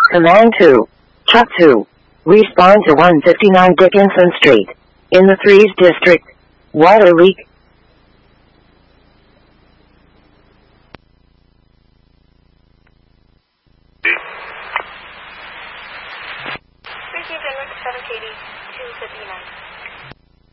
Command 2. Chuck 2. Respond to 159 Dickinson Street. In the Threes District. Water leak. Receive Denver 7KD 259.